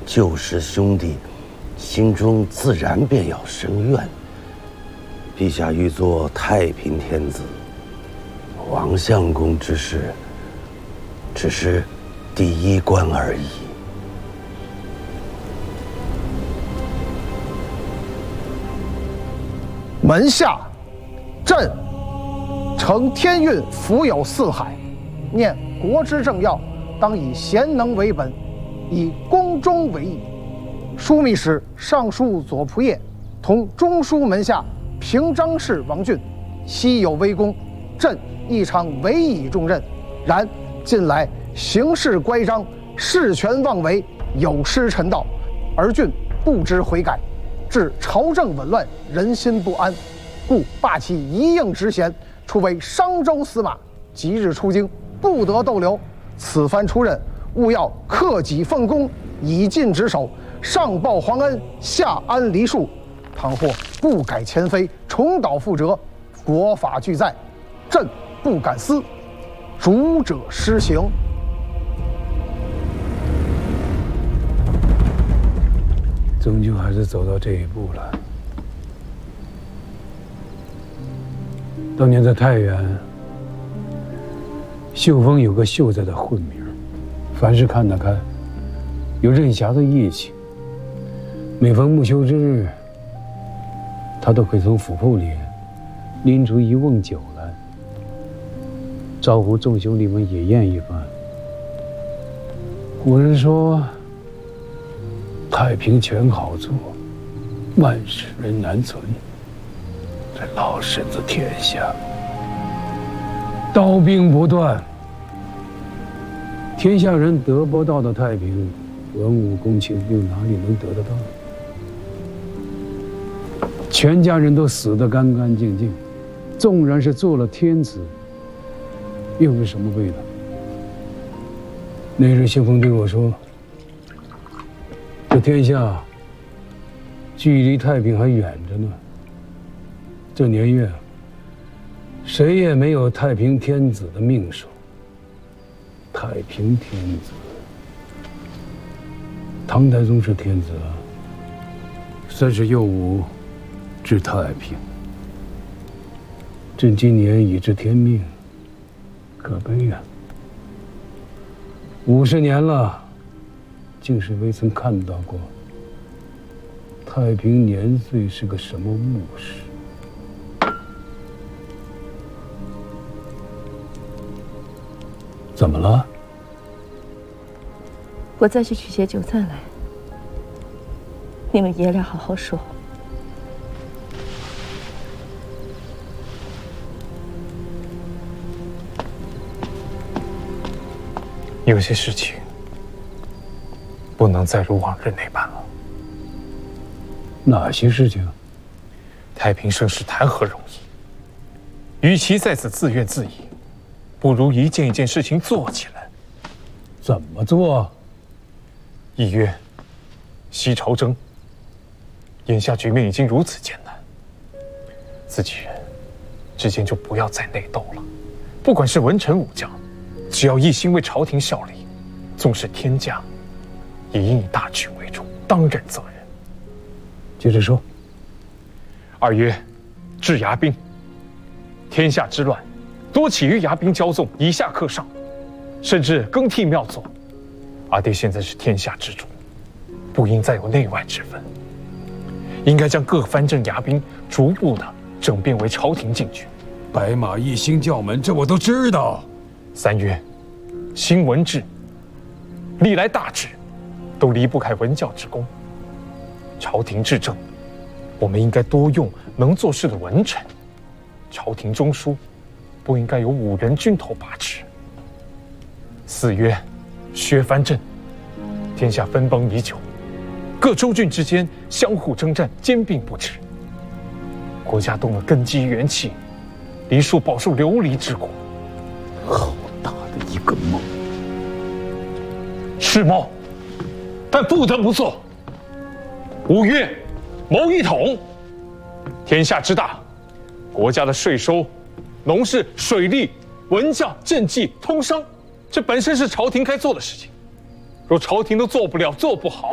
旧时兄弟，心中自然便要生怨。陛下欲做太平天子，王相公之事，只是第一关而已。 门下，朕承天运，福有四海，念国之政要，当以贤能为本，以宫中为宜。枢密使尚书左仆射同中书门下平章事王俊，昔有微功，朕亦常委以重任。然近来行事乖张，事权妄为，有失臣道，而郡不知悔改，致朝政紊乱，人心不安，故罢其一应职衔，出为商州司马，即日出京，不得逗留。此番出任，务要克己奉公，以尽职守，上报皇恩，下安黎庶。倘或不改前非，重蹈覆辙，国法俱在，朕不敢私，主者施行。 终究还是走到这一步了。当年在太原，秀峰有个秀才的混名，凡事看得开，有任侠的义气。每逢木秋之日，他都会从府铺里拎出一瓮酒来，招呼众兄弟们野宴一番。古人说，太平全好做，万事人难存。这老身子天下，刀兵不断，天下人得不到的太平，文武公卿又哪里能得得到？全家人都死得干干净净，纵然是做了天子，又有什么味道？那日秀峰对我说，这天下距离太平还远着呢。这年月，谁也没有太平天子的命数。太平天子，唐太宗是天子啊，三十幼吾治太平。朕今年已知天命，可悲呀！50年了，竟是未曾看到过太平年岁是个什么物事。怎么了？ 我再去取些酒菜来，你们爷俩好好说。 有些事情不能再如往日那般了。 哪些事情？ 太平盛世谈何容易？与其在此自怨自艾，不如一件一件事情做起来。 怎么做？ 一曰西朝征。眼下局面已经如此艰难，自己人之间就不要再内斗了。不管是文臣武将，只要一心为朝廷效力，纵使天价，也应以大局为重，当忍责任。 接着说。 二曰治牙兵。天下之乱，多起于牙兵骄纵，以下克上，甚至更替妙作。阿爹现在是天下之主，不应再有内外之分，应该将各藩镇牙兵逐步的整编为朝廷禁军。 白马一星教门，这我都知道。 三曰兴文治。历来大治都离不开文教之功，朝廷治政，我们应该多用能做事的文臣。朝廷中枢不应该由5人军头把持。四曰削藩镇。天下分崩已久，各州郡之间相互征战，兼并不止。国家动了根基元气，黎庶饱受流离之苦。 好大的一个梦！ 是梦，但不得不做。五岳谋一统。天下之大，国家的税收、农事、水利、文教、政绩、通商，这本身是朝廷该做的事情。若朝廷都做不了、做不好，